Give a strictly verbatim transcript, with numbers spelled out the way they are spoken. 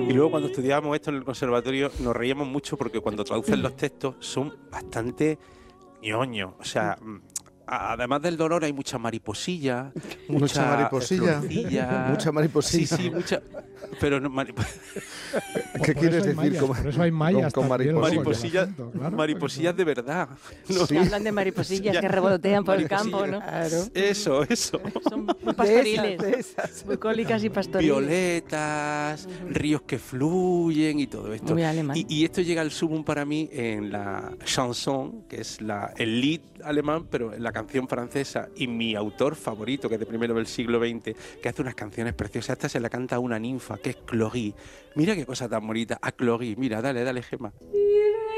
Y luego cuando estudiábamos esto en el conservatorio nos reíamos mucho porque cuando traducen los textos son bastante ñoños. O sea, además del dolor hay mucha mariposilla, mucha, mucha mariposilla, florcilla. mucha mariposilla. Sí, sí, mucha. Pero no, marip... ¿Qué por quieres eso hay decir mayas, con, por eso hay mayas con, con también, mariposilla? mariposillas, claro, mariposillas de verdad. No, Sí. Hablan de mariposillas Ya. que revolotean por el Mariposilla. campo, ¿no? Claro. Eso, eso. Son muy De pastoriles, esas, de esas. bucólicas y pastoriles. Violetas, ríos que fluyen y todo esto. Muy alemán. Y, y esto llega al sumum para mí en la chanson, que es la, el lied alemán, pero en la canción francesa, y mi autor favorito, que es de primero del siglo veinte, que hace unas canciones preciosas. Esta se la canta a una ninfa, que es Cloris. Mira qué cosa tan bonita. A Cloris, mira, dale, dale, Gemma.